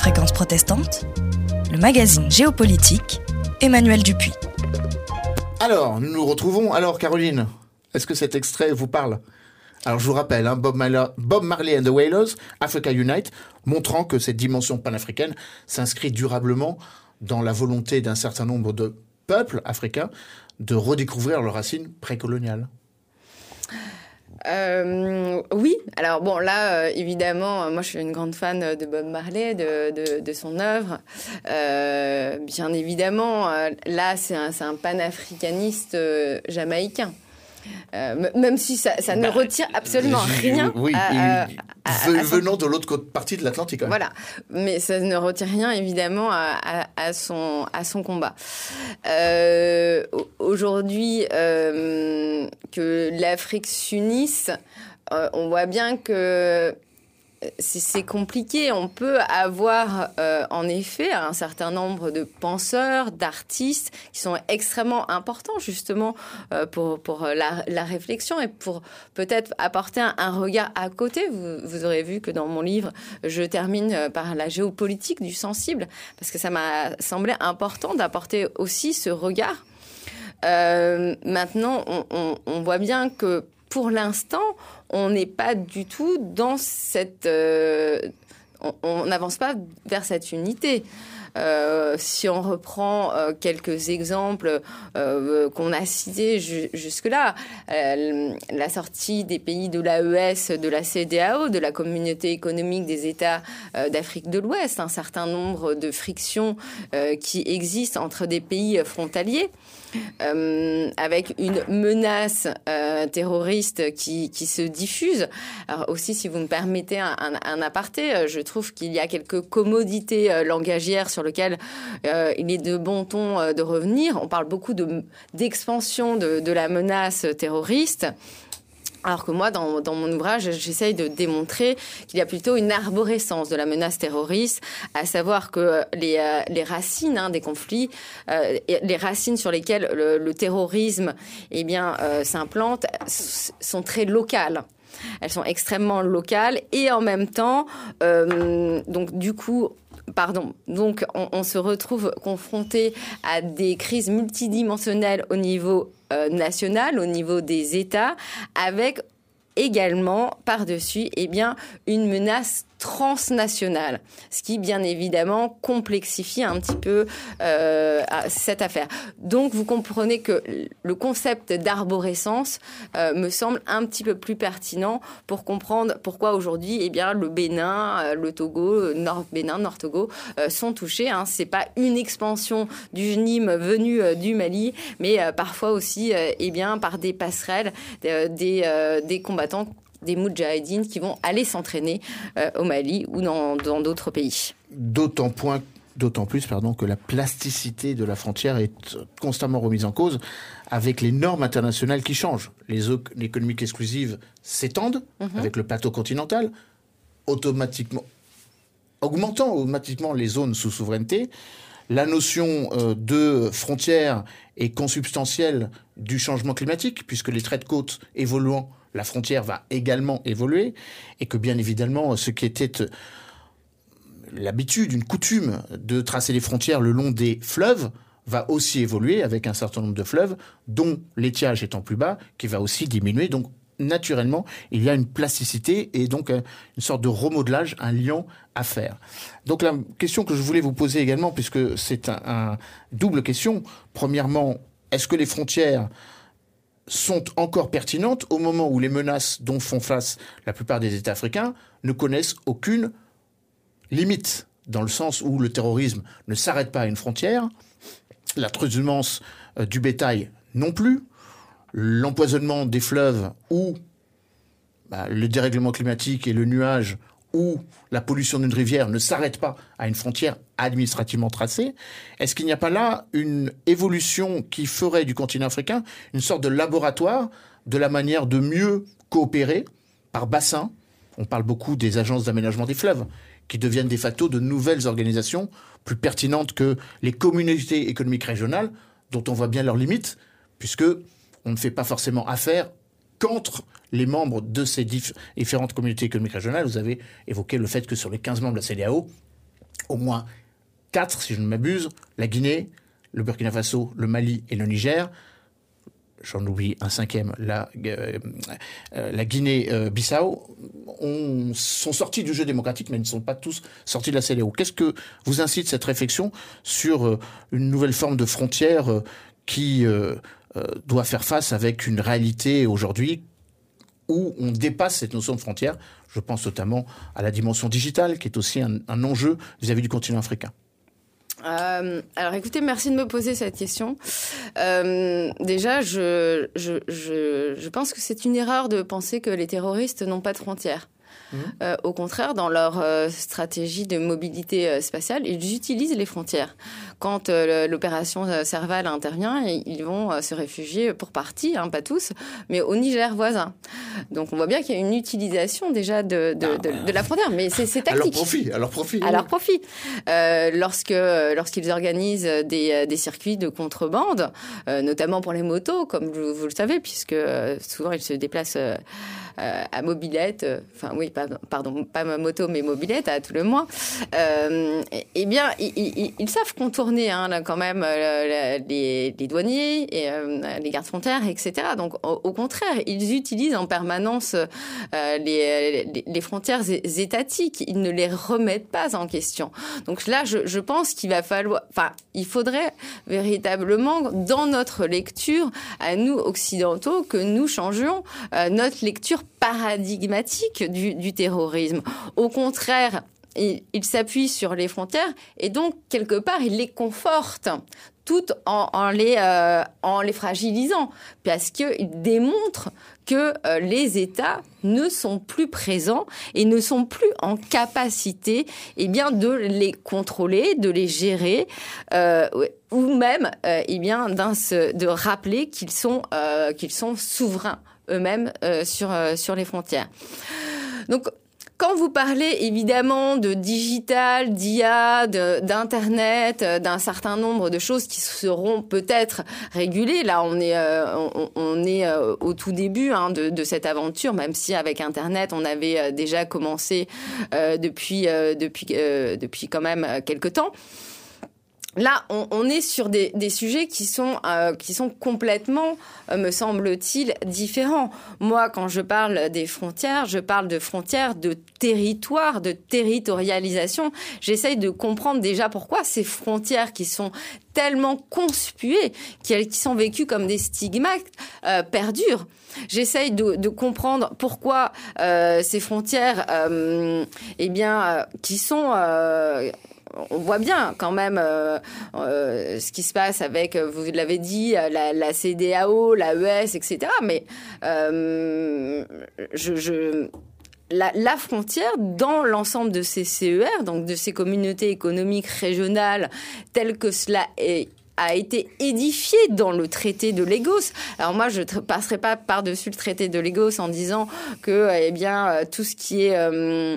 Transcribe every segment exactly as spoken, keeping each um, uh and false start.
Fréquence protestante, le magazine géopolitique, Emmanuel Dupuis. Alors, nous nous retrouvons. Alors, Caroline, est-ce que cet extrait vous parle ? Alors, je vous rappelle, hein, Bob, Marley, Bob Marley and the Wailers, Africa Unite, montrant que cette dimension panafricaine s'inscrit durablement dans la volonté d'un certain nombre de peuples africains de redécouvrir leurs racines précoloniales. Euh, oui, alors bon là euh, évidemment euh, moi je suis une grande fan de Bob Marley, de, de, de son œuvre, euh, bien évidemment euh, là c'est un, c'est un panafricaniste euh, jamaïcain. Euh, même si ça, ça bah, ne retire absolument rien oui, à, à, à, à venant de l'autre partie de l'Atlantique. Voilà, mais ça ne retire rien évidemment à, à, à, son, à son combat. Euh, aujourd'hui, euh, que l'Afrique s'unisse, euh, on voit bien que c'est, c'est compliqué. On peut avoir euh, en effet un certain nombre de penseurs, d'artistes qui sont extrêmement importants justement euh, pour, pour la, la réflexion et pour peut-être apporter un, un regard à côté. Vous, vous aurez vu que dans mon livre, je termine par la géopolitique du sensible parce que ça m'a semblé important d'apporter aussi ce regard. Euh, maintenant, on, on, on voit bien que pour l'instant, on n'est pas du tout dans cette... Euh, on n'avance pas vers cette unité. Euh, si on reprend euh, quelques exemples euh, qu'on a cités ju- jusque-là, euh, la sortie des pays de l'A E S, de la C E D A O, de la Communauté économique des États euh, d'Afrique de l'Ouest, un certain nombre de frictions euh, qui existent entre des pays frontaliers, euh, avec une menace euh, terroriste qui, qui se diffuse. Alors aussi, si vous me permettez un, un, un aparté, je trouve qu'il y a quelques commodités euh, langagières sur lesquelles euh, il est de bon ton euh, de revenir. On parle beaucoup de, d'expansion de, de la menace terroriste. Alors que moi, dans, dans mon ouvrage, j'essaye de démontrer qu'il y a plutôt une arborescence de la menace terroriste, à savoir que les, euh, les racines hein, des conflits, euh, les racines sur lesquelles le, le terrorisme eh bien, euh, s'implante sont très locales. Elles sont extrêmement locales et en même temps, euh, donc du coup... Pardon. Donc, on, on se retrouve confronté à des crises multidimensionnelles au niveau euh, national, au niveau des États, avec également par-dessus, eh bien, une menace transnationale, ce qui, bien évidemment, complexifie un petit peu euh, cette affaire. Donc, vous comprenez que le concept d'arborescence euh, me semble un petit peu plus pertinent pour comprendre pourquoi aujourd'hui, eh bien, le Bénin, le Togo, Nord Bénin, Nord Togo euh, sont touchés. Hein. C'est pas une expansion du J N I M venue euh, du Mali, mais euh, parfois aussi, euh, eh bien, par des passerelles, euh, des, euh, des combattants, des moudjahidines qui vont aller s'entraîner euh, au Mali ou dans, dans d'autres pays. D'autant, point, d'autant plus pardon, que la plasticité de la frontière est constamment remise en cause avec les normes internationales qui changent. Les zones économiques exclusives s'étendent mm-hmm. avec le plateau continental, automatiquement, augmentant automatiquement les zones sous souveraineté. La notion euh, de frontière est consubstantielle du changement climatique, puisque les traits de côte évoluant, la frontière va également évoluer, et que bien évidemment, ce qui était l'habitude, une coutume de tracer les frontières le long des fleuves, va aussi évoluer avec un certain nombre de fleuves, dont l'étiage étant plus bas, qui va aussi diminuer. Donc, naturellement, il y a une plasticité et donc une sorte de remodelage, un lien à faire. Donc, la question que je voulais vous poser également, puisque c'est un, un double question. Premièrement, est-ce que les frontières sont encore pertinentes au moment où les menaces dont font face la plupart des États africains ne connaissent aucune limite, dans le sens où le terrorisme ne s'arrête pas à une frontière, la transhumance euh, du bétail non plus, l'empoisonnement des fleuves ou bah, le dérèglement climatique et le nuage ou la pollution d'une rivière ne s'arrête pas à une frontière administrativement tracée. Est-ce qu'il n'y a pas là une évolution qui ferait du continent africain une sorte de laboratoire de la manière de mieux coopérer par bassin ? On parle beaucoup des agences d'aménagement des fleuves qui deviennent de facto de nouvelles organisations plus pertinentes que les communautés économiques régionales dont on voit bien leurs limites, puisque on ne fait pas forcément affaire qu'entre les membres de ces diff- différentes communautés économiques régionales. Vous avez évoqué le fait que sur les quinze membres de la C E D E A O, au moins quatre, si je ne m'abuse, la Guinée, le Burkina Faso, le Mali et le Niger. J'en oublie un cinquième, la, euh, euh, la Guinée-Bissau, euh, sont sortis du jeu démocratique, mais ne sont pas tous sortis de la C E D E A O. Qu'est-ce que vous incite cette réflexion sur euh, une nouvelle forme de frontière euh, qui euh, euh, doit faire face avec une réalité aujourd'hui où on dépasse cette notion de frontière? Je pense notamment à la dimension digitale, qui est aussi un, un enjeu vis-à-vis du continent africain. Euh, alors écoutez, merci de me poser cette question. Euh, déjà, je, je, je, je pense que c'est une erreur de penser que les terroristes n'ont pas de frontières. Mmh. Euh, au contraire, dans leur euh, stratégie de mobilité euh, spatiale, ils utilisent les frontières. Quand euh, l'opération euh, Serval intervient, ils vont euh, se réfugier pour partie, hein, pas tous, mais au Niger voisin. Donc on voit bien qu'il y a une utilisation déjà de, de, de, de la frontière, mais c'est, c'est tactique. À leur profit, à leur profit. À leur profit. Euh, lorsque, lorsqu'ils organisent des, des circuits de contrebande, euh, notamment pour les motos, comme vous, vous le savez, puisque euh, souvent ils se déplacent euh, à mobilette, euh, enfin oui, pas, pardon, pas ma moto, mais mobilette à tout le moins, euh, eh bien, ils, ils, ils savent contourner hein, là, quand même euh, les, les douaniers, et, euh, les gardes-frontières, et cetera. Donc, au, au contraire, ils utilisent en permanence euh, les, les, les frontières étatiques. Ils ne les remettent pas en question. Donc là, je, je pense qu'il va falloir, enfin, il faudrait véritablement, dans notre lecture, à nous occidentaux, que nous changions euh, notre lecture paradigmatique du, du terrorisme. Au contraire, il, il s'appuie sur les frontières et donc, quelque part, il les conforte tout en, en, les, euh, en les fragilisant parce qu'il démontre que euh, les États ne sont plus présents et ne sont plus en capacité eh bien, de les contrôler, de les gérer euh, ou même euh, eh bien, de rappeler qu'ils sont, euh, qu'ils sont souverains eux-mêmes euh, sur, euh, sur les frontières. Donc, quand vous parlez évidemment de digital, d'I A, de, d'Internet, d'un certain nombre de choses qui seront peut-être régulées, là on est, euh, on, on est euh, au tout début hein, de, de cette aventure, même si avec Internet on avait euh, déjà commencé euh, depuis, euh, depuis, euh, depuis quand même quelques temps. Là, on, on est sur des, des sujets qui sont, euh, qui sont complètement, euh, me semble-t-il, différents. Moi, quand je parle des frontières, je parle de frontières, de territoire, de territorialisation. J'essaye de comprendre déjà pourquoi ces frontières qui sont tellement conspuées, qui, qui sont vécues comme des stigmates, euh, perdurent. J'essaye de, de comprendre pourquoi euh, ces frontières, euh, eh bien, euh, qui sont... Euh, on voit bien quand même euh, euh, ce qui se passe avec, vous l'avez dit, la, la C E D E A O, l'A E S, et cetera. Mais euh, je, je, la, la frontière dans l'ensemble de ces C E R, donc de ces communautés économiques régionales, telles que cela est a été édifié dans le traité de Lagos. Alors moi, je ne passerai pas par-dessus le traité de Lagos en disant que, eh bien, tout ce qui est euh,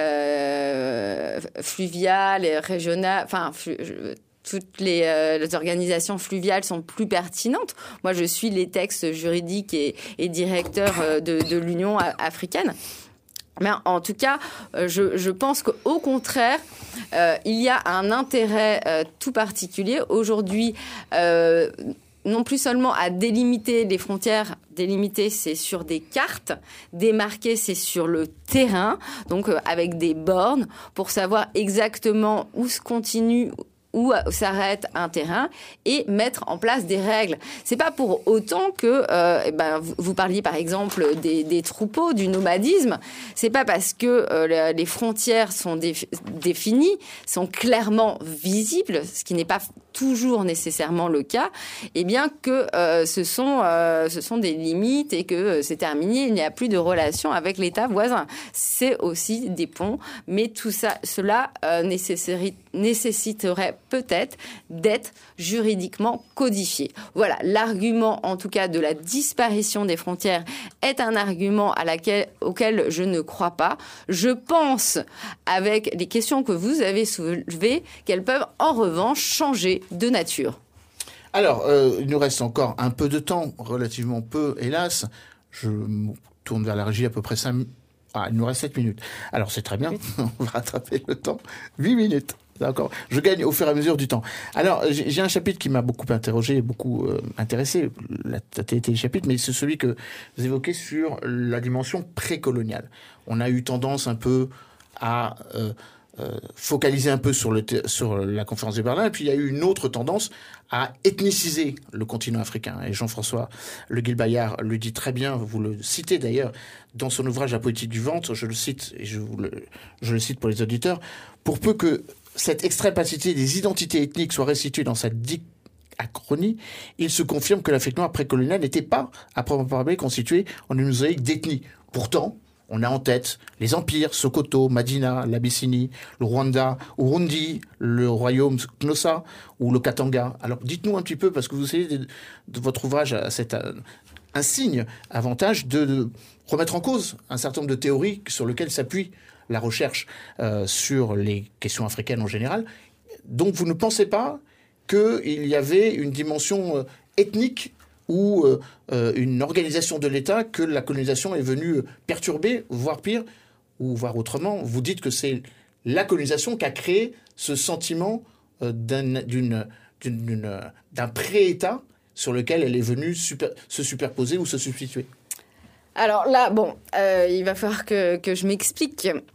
euh, fluvial et régional, enfin, flu, toutes les, euh, les organisations fluviales sont plus pertinentes. Moi, je suis les textes juridiques et, et directeurs de, de l'Union africaine. Mais en tout cas, je, je pense qu'au contraire, euh, il y a un intérêt euh, tout particulier aujourd'hui, euh, non plus seulement à délimiter les frontières. Délimiter, c'est sur des cartes. Démarquer, c'est sur le terrain, donc euh, avec des bornes pour savoir exactement où se continue, où s'arrête un terrain et mettre en place des règles. C'est pas pour autant que, euh, eh ben, vous, vous parliez par exemple des, des troupeaux, du nomadisme. C'est pas parce que euh, les frontières sont dé, définies, sont clairement visibles, ce qui n'est pas toujours nécessairement le cas, eh bien que euh, ce sont euh, ce sont des limites et que euh, c'est terminé, il n'y a plus de relation avec l'État voisin. C'est aussi des ponts, mais tout ça, cela euh, nécessiterait peut-être d'être juridiquement codifié. Voilà, l'argument en tout cas de la disparition des frontières est un argument à laquelle, auquel je ne crois pas. Je pense, avec les questions que vous avez soulevées, qu'elles peuvent en revanche changer de nature. Alors, euh, il nous reste encore un peu de temps, relativement peu, hélas. Je me tourne vers la régie à peu près cinq minutes. Ah, il nous reste sept minutes. Alors, c'est très bien, on va rattraper le temps. huit minutes. D'accord. Je gagne au fur et à mesure du temps. Alors, j'ai, j'ai un chapitre qui m'a beaucoup interrogé, beaucoup euh, intéressé, la totalité du chapitre, mais c'est celui que vous évoquez sur la dimension précoloniale. On a eu tendance un peu à euh, euh, focaliser un peu sur, le te- sur la conférence de Berlin, et puis il y a eu une autre tendance à ethniciser le continent africain. Et Jean-François Le Guilbaillard le dit très bien, vous le citez d'ailleurs dans son ouvrage La politique du ventre, je le cite, et je, vous le, je le cite pour les auditeurs, pour peu que cette extrême opacité des identités ethniques soit restituée dans sa diachronie, il se confirme que l'Afrique noire précoloniale n'était pas, à proprement parler, constituée en une mosaïque d'ethnies. Pourtant, on a en tête les empires, Sokoto, Madina, l'Abyssinie, le Rwanda, Urundi, le royaume Knossa ou le Katanga. Alors dites-nous un petit peu, parce que vous savez, de, de votre ouvrage a cet euh, insigne avantage de, de remettre en cause un certain nombre de théories sur lesquelles s'appuie la recherche euh, sur les questions africaines en général. Donc vous ne pensez pas qu'il y avait une dimension euh, ethnique ou euh, euh, une organisation de l'État que la colonisation est venue perturber, voire pire, ou voire autrement. Vous dites que c'est la colonisation qui a créé ce sentiment euh, d'un, d'une, d'une, d'une, d'un pré-État sur lequel elle est venue super, se superposer ou se substituer. Alors là, bon, euh, il va falloir que, que je m'explique. Euh...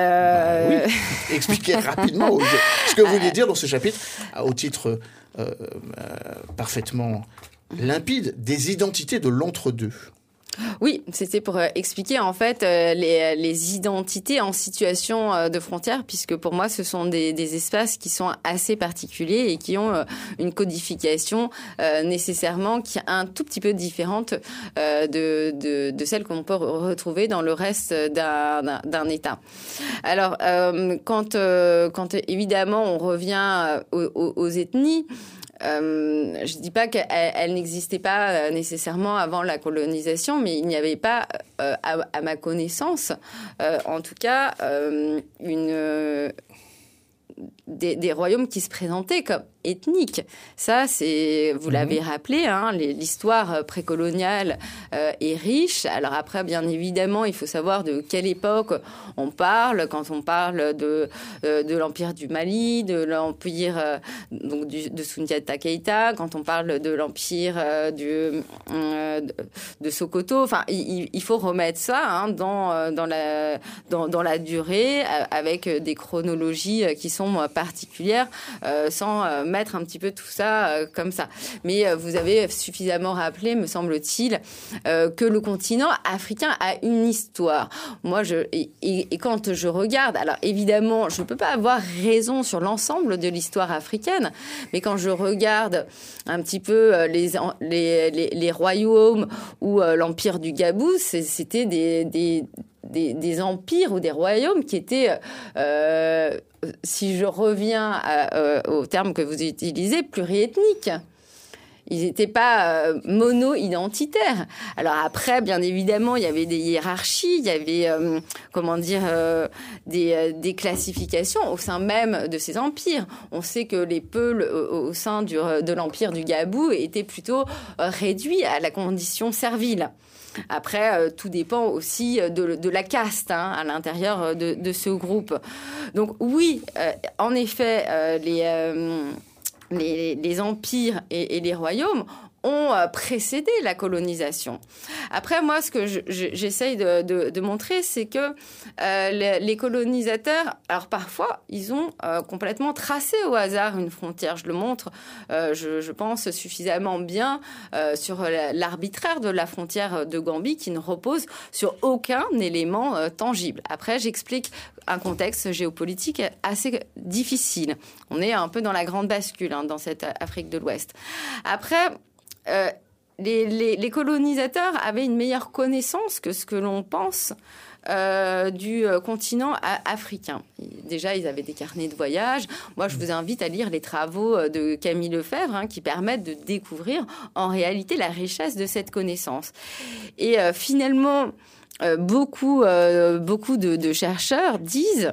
Bah oui, expliquez rapidement ce que vous voulez dire dans ce chapitre, au titre euh, euh, parfaitement limpide, des identités de l'entre-deux. Oui, c'était pour euh, expliquer en fait euh, les, les identités en situation euh, de frontière, puisque pour moi ce sont des, des espaces qui sont assez particuliers et qui ont euh, une codification euh, nécessairement qui est un tout petit peu différente euh, de, de, de celle qu'on peut retrouver dans le reste d'un, d'un, d'un État. Alors euh, quand, euh, quand évidemment on revient aux, aux, aux ethnies, Euh, je ne dis pas qu'elle elle n'existait pas euh, nécessairement avant la colonisation, mais il n'y avait pas, euh, à, à ma connaissance, euh, en tout cas, euh, une, euh, des, des royaumes qui se présentaient comme ethniques. Ça, c'est, vous l'avez rappelé, hein, les, l'histoire précoloniale euh, est riche. Alors après, bien évidemment, il faut savoir de quelle époque on parle. Quand on parle de, euh, de l'Empire du Mali, de l'Empire euh, donc du, de Soundiata Keïta, quand on parle de l'Empire euh, du, euh, de, de Sokoto, enfin, il, il faut remettre ça hein, dans, dans, la, dans, dans la durée, avec des chronologies qui sont particulières, euh, sans euh, mettre un petit peu tout ça euh, comme ça. Mais euh, vous avez suffisamment rappelé, me semble-t-il, euh, que le continent africain a une histoire. Moi, je et, et, et quand je regarde, alors évidemment, je ne peux pas avoir raison sur l'ensemble de l'histoire africaine, mais quand je regarde un petit peu euh, les, les, les, les royaumes ou euh, l'empire du Gabou, c'est, c'était des, des Des, des empires ou des royaumes qui étaient, euh, si je reviens à, euh, au terme que vous utilisez, pluriethniques. Ils n'étaient pas euh, mono-identitaires. Alors après, bien évidemment, il y avait des hiérarchies, il y avait, euh, comment dire, euh, des, euh, des classifications au sein même de ces empires. On sait que les Peuls au, au sein du, de l'empire du Gabou étaient plutôt euh, réduits à la condition servile. Après, euh, tout dépend aussi de, de la caste hein, à l'intérieur de, de ce groupe. Donc oui, euh, en effet, euh, les, euh, les, les empires et, et les royaumes ont précédé la colonisation. Après, moi, ce que je, je, j'essaye de, de, de montrer, c'est que euh, les, les colonisateurs, alors parfois, ils ont euh, complètement tracé au hasard une frontière. Je le montre, euh, je, je pense, suffisamment bien euh, sur l'arbitraire de la frontière de Gambie qui ne repose sur aucun élément euh, tangible. Après, j'explique un contexte géopolitique assez difficile. On est un peu dans la grande bascule hein, dans cette Afrique de l'Ouest. Après, Euh, les, les, les colonisateurs avaient une meilleure connaissance que ce que l'on pense euh, du euh, continent a- africain. Déjà, ils avaient des carnets de voyage. Moi, je vous invite à lire les travaux de Camille Lefebvre hein, qui permettent de découvrir en réalité la richesse de cette connaissance. Et euh, finalement, euh, beaucoup, euh, beaucoup de, de chercheurs disent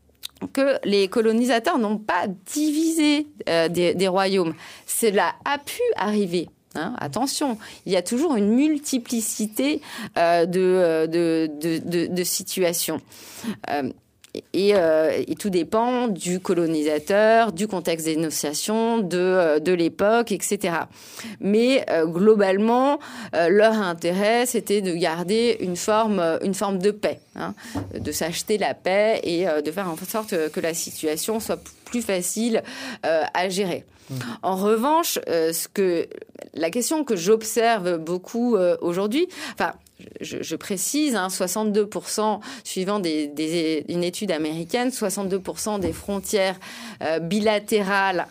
que les colonisateurs n'ont pas divisé euh, des, des royaumes. Cela a pu arriver. Hein, attention, il y a toujours une multiplicité euh, de, de, de, de, de situations. Euh, Et, euh, et tout dépend du colonisateur, du contexte des négociations, de, de l'époque, et cetera. Mais euh, globalement, euh, leur intérêt, c'était de garder une forme, une forme de paix, hein, de s'acheter la paix et euh, de faire en sorte que la situation soit plus facile euh, à gérer. Mmh. En revanche, euh, ce que, la question que j'observe beaucoup euh, aujourd'hui, enfin, Je, je précise, hein, soixante-deux pour cent, suivant des, des, une étude américaine, soixante-deux pour cent des frontières euh, bilatérales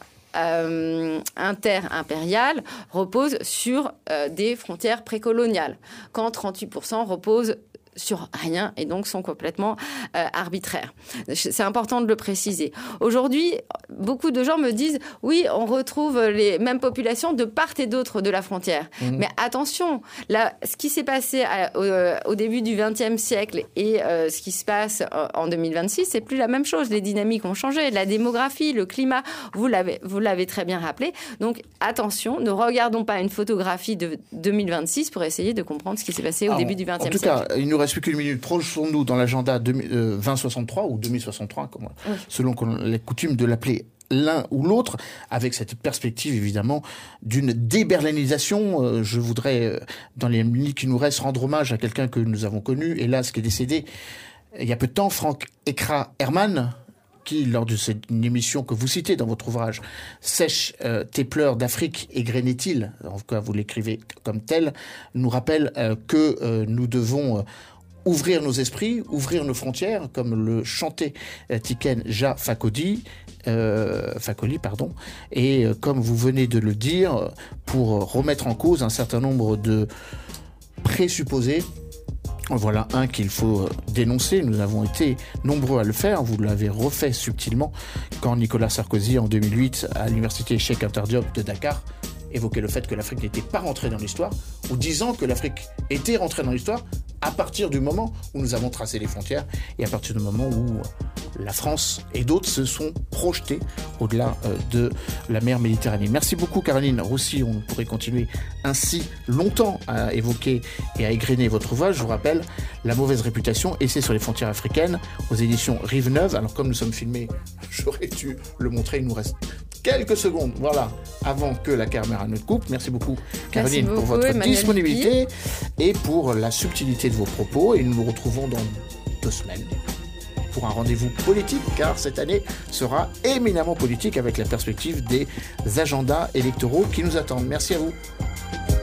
euh, inter-impériales reposent sur euh, des frontières précoloniales, quand trente-huit pour cent reposent sur rien et donc sont complètement euh, arbitraires. C'est important de le préciser. Aujourd'hui, beaucoup de gens me disent « Oui, on retrouve les mêmes populations de part et d'autre de la frontière. Mmh. » Mais attention, là, ce qui s'est passé à, au, au début du vingtième siècle et euh, ce qui se passe en deux mille vingt-six, c'est plus la même chose. Les dynamiques ont changé, la démographie, le climat, vous l'avez, vous l'avez très bien rappelé. Donc attention, ne regardons pas une photographie de deux mille vingt-six pour essayer de comprendre ce qui s'est passé au Alors, début du vingtième siècle. En tout cas, il nous reste plus qu'une minute. Projetons-nous dans l'agenda vingt soixante-trois ou deux mille soixante-trois, comme, oui. selon les coutumes de l'appeler l'un ou l'autre, avec cette perspective évidemment d'une déberlinisation. Euh, je voudrais, euh, dans les minutes qui nous restent, rendre hommage à quelqu'un que nous avons connu, hélas, qui est décédé il y a peu de temps, Frank Ekra Hermann, qui, lors de cette une émission que vous citez dans votre ouvrage, Sèche euh, tes pleurs d'Afrique et Grénétil, en tout cas vous l'écrivez comme tel, nous rappelle euh, que euh, nous devons... Euh, ouvrir nos esprits, ouvrir nos frontières, comme le chantait euh, Tiken Jah Fakoly, euh, Fakoly, pardon, et euh, comme vous venez de le dire, pour remettre en cause un certain nombre de présupposés. Voilà un qu'il faut dénoncer. Nous avons été nombreux à le faire. Vous l'avez refait subtilement quand Nicolas Sarkozy, en deux mille huit, à l'université Cheikh Anta Diop de Dakar, évoquait le fait que l'Afrique n'était pas rentrée dans l'histoire, ou disant que l'Afrique était rentrée dans l'histoire à partir du moment où nous avons tracé les frontières et à partir du moment où la France et d'autres se sont projetés au-delà euh, de la mer Méditerranée. Merci beaucoup Caroline Roussy. On pourrait continuer ainsi longtemps à évoquer et à égrener votre ouvrage. Je vous rappelle, La mauvaise réputation, essai sur les frontières africaines, aux éditions Rive Neuve. Alors comme nous sommes filmés, j'aurais dû le montrer, il nous reste quelques secondes, voilà, avant que la caméra ne coupe. Merci beaucoup, Caroline, beaucoup, pour votre Emmanuel disponibilité Pi. Et pour la subtilité de vos propos. Et nous nous retrouvons dans deux semaines pour un rendez-vous politique, car cette année sera éminemment politique avec la perspective des agendas électoraux qui nous attendent. Merci à vous.